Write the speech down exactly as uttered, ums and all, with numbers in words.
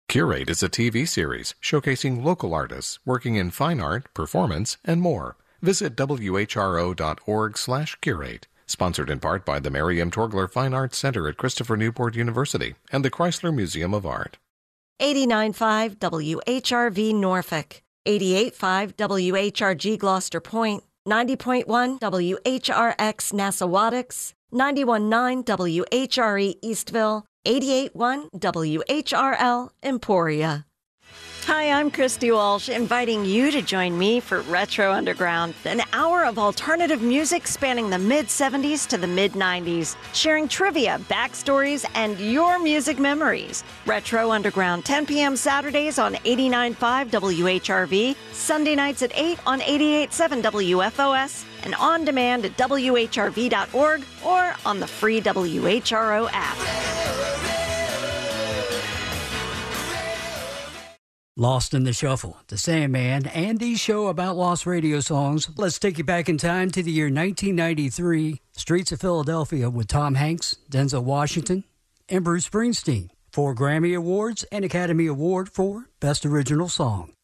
Curate is a T V series showcasing local artists working in fine art, performance, and more. Visit W H R O dot org slash curate. Sponsored in part by the Mary M. Torgler Fine Arts Center at Christopher Newport University and the Chrysler Museum of Art. eighty-nine point five W H R V Norfolk, eighty-eight point five W H R G Gloucester Point, ninety point one W H R X Nassawadox, ninety-one point nine W H R E Eastville, eighty-eight point one W H R L Emporia. Hi, I'm Christy Walsh, inviting you to join me for Retro Underground, an hour of alternative music spanning the mid-seventies to the mid-nineties, sharing trivia, backstories, and your music memories. Retro Underground, ten p.m. Saturdays on eighty-nine point five W H R V, Sunday nights at eight on eighty-eight point seven W F O S, and on demand at W H R V dot org or on the free W H R O app. Lost in the Shuffle, The Sandman, Andy's show about lost radio songs. Let's take you back in time to the year nineteen ninety-three. Streets of Philadelphia with Tom Hanks, Denzel Washington, and Bruce Springsteen. Four Grammy Awards and Academy Award for Best Original Song.